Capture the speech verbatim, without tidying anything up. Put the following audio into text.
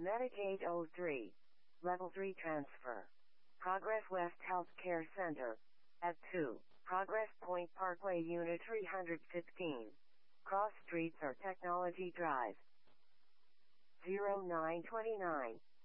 Medicaid oh three. Level three transfer. Progress West Healthcare Center. At two. Progress Point Parkway Unit three hundred fifteen. Cross Streets or Technology Drive. zero nine two nine.